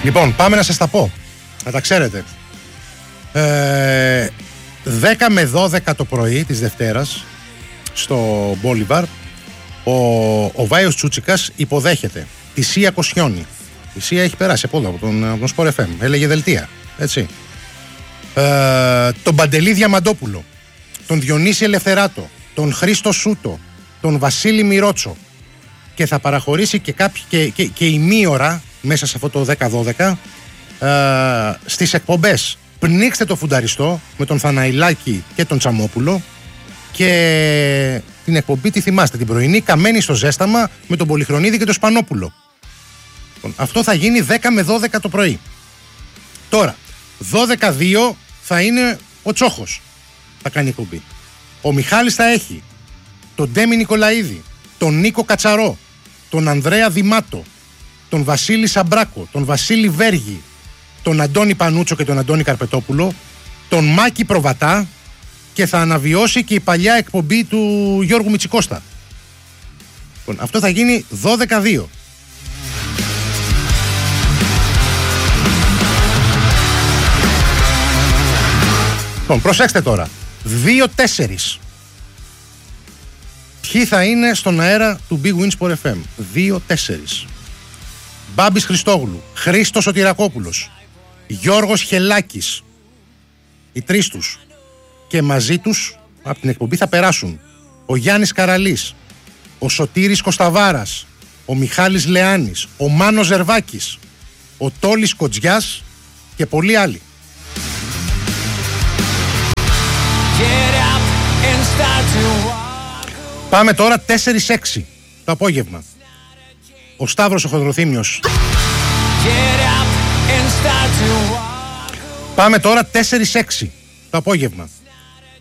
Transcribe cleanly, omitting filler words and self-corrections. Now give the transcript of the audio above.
Λοιπόν, πάμε να σας τα πω. Να τα ξέρετε. 10 με 12 το πρωί της Δευτέρας στο Μπόλιβαρ ο Βάιος Τσούτσικας υποδέχεται τη Σία Κοσιόνη. Η Σία έχει περάσει από εδώ, από τον Sport FM. Έλεγε δελτία. Έτσι. Τον Παντελή Διαμαντόπουλο, τον Διονύση Ελευθεράτο, τον Χρήστο Σούτο, τον Βασίλη Μυρότσο, και θα παραχωρήσει και ημίωρα μέσα σε αυτό το 10-12 στις εκπομπές Πνίξτε το Φουνταριστό με τον Θαναϊλάκη και τον Τσαμόπουλο, και την εκπομπή, τη θυμάστε, την πρωινή, Καμένη στο Ζέσταμα με τον Πολυχρονίδη και τον Σπανόπουλο. Αυτό θα γίνει 10 με 12 το πρωί. Τώρα 12-2 θα είναι ο Τσόχος, θα κάνει εκπομπή. Ο Μιχάλης θα έχει τον Ντέμι Νικολαίδη, τον Νίκο Κατσαρό, τον Ανδρέα Δημάτο, τον Βασίλη Σαμπράκο, τον Βασίλη Βέργη, τον Αντώνη Πανούτσο και τον Αντώνη Καρπετόπουλο, τον Μάκη Προβατά, και θα αναβιώσει και η παλιά εκπομπή του Γιώργου Μητσικώστα. Αυτό θα γίνει 12-2. Προσέξτε τώρα. 2-4. Ποιοι θα είναι στον αέρα του Big Win Sport FM? 2-4. Μπάμπης Χριστόγλου, Χρήστος Σωτηρακόπουλος, Γιώργος Χελάκης. Οι τρεις τους. Και μαζί τους από την εκπομπή θα περάσουν ο Γιάννης Καραλής, ο Σωτήρης Κωσταβάρας, ο Μιχάλης Λεάνης, ο Μάνος Ζερβάκης, ο Τόλης Κοτζιάς και πολλοί άλλοι. Πάμε τώρα 4-6 το απόγευμα. Ο Σταύρος ο Χονδροθύμιος. Πάμε τώρα 4-6 το απόγευμα.